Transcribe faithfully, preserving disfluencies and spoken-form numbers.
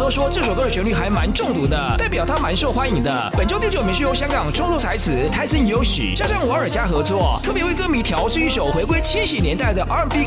都说这首歌的旋律还蛮中毒的，代表它蛮受欢迎的。本周第九名是由香港创作才子泰森有史加上瓦尔加合作，特别为歌迷调制一首回归千禧年代的 R and B